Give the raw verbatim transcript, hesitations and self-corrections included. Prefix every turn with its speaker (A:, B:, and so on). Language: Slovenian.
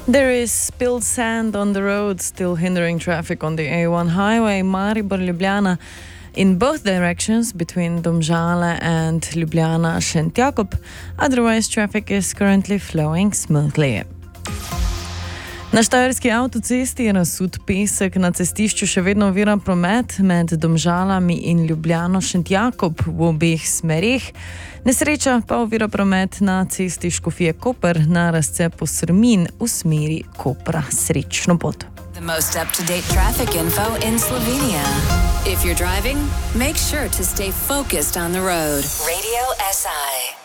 A: There is spilled sand on the road, still hindering traffic on the A one highway Maribor-Ljubljana in both directions between Domžale and Ljubljana-Šentjakob. Otherwise, traffic is currently flowing smoothly. Na štajerski avtocesti je razsut pesek, na cestišču še vedno ovira promet med Domžalami in Ljubljano-Šentjakob v obeh smereh. Nesreča pa ovira promet na cesti Škofje-Koper na razcepu Srmin v smeri Kopra. Srečno pot.
B: The most up-to-date traffic info in Slovenia. If you're driving, make sure to stay focused on the road. Radio S I.